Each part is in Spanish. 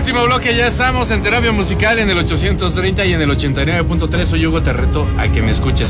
Último bloque, ya estamos en Terapia Musical en el 830 y en el 89.3. Soy Hugo, te reto a que me escuches.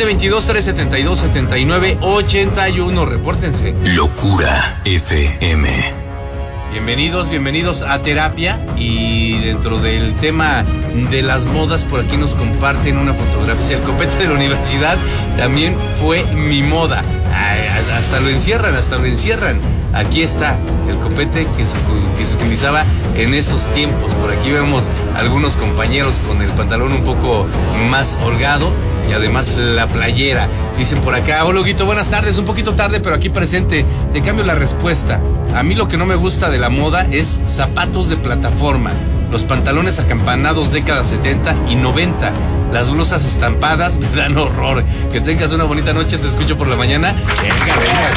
722-372-7981. Repórtense. Locura FM. Bienvenidos a Terapia. Y dentro del tema de las modas, por aquí nos comparten una fotografía. El copete de la universidad también fue mi moda. Hasta lo encierran. Aquí está el copete que se utilizaba en esos tiempos. Por aquí vemos algunos compañeros con el pantalón un poco más holgado y además la playera. Dicen por acá: hola Huguito, buenas tardes, un poquito tarde pero aquí presente. Te cambio la respuesta. A mí lo que no me gusta de la moda es zapatos de plataforma, los pantalones acampanados décadas 70 y 90, las blusas estampadas me dan horror. Que tengas una bonita noche, te escucho por la mañana. Venga.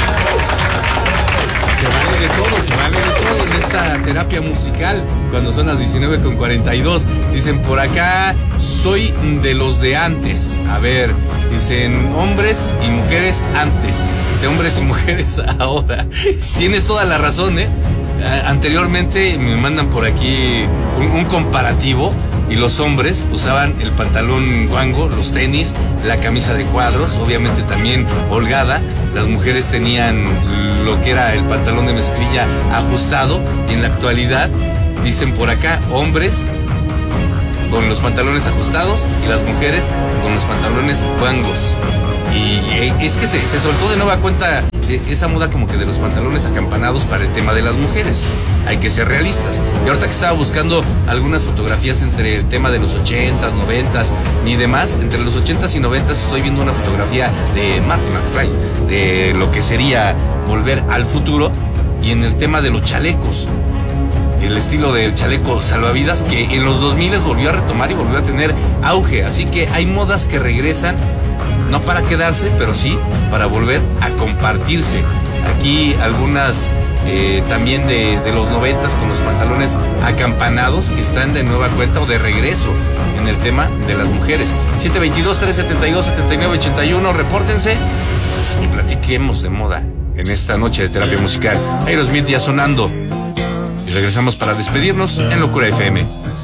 Se vale de todo en esta terapia musical cuando son las 19:42. Dicen por acá: soy de los de antes. A ver, dicen hombres y mujeres antes, de hombres y mujeres ahora. Tienes toda la razón, ¿eh? Anteriormente me mandan por aquí un comparativo. Y los hombres usaban el pantalón guango, los tenis, la camisa de cuadros, obviamente también holgada. Las mujeres tenían lo que era el pantalón de mezclilla ajustado. Y en la actualidad, dicen por acá, hombres con los pantalones ajustados y las mujeres con los pantalones guangos. Y es que se soltó de nueva cuenta esa moda como que de los pantalones acampanados para el tema de las mujeres. Hay que ser realistas. Y ahorita que estaba buscando algunas fotografías entre el tema de los 80s, 90s y demás, entre los 80s y 90s estoy viendo una fotografía de Marty McFly, de lo que sería Volver al Futuro, y en el tema de los chalecos, el estilo del chaleco salvavidas, que en los 2000 volvió a retomar y volvió a tener auge. Así que hay modas que regresan, no para quedarse, pero sí para volver a compartirse. Aquí algunas también de los 90s con los pantalones acampanados que están de nueva cuenta o de regreso en el tema de las mujeres. 722-372-7981, repórtense y platiquemos de moda en esta noche de terapia musical. Aerosmith ya sonando y regresamos para despedirnos en Locura FM.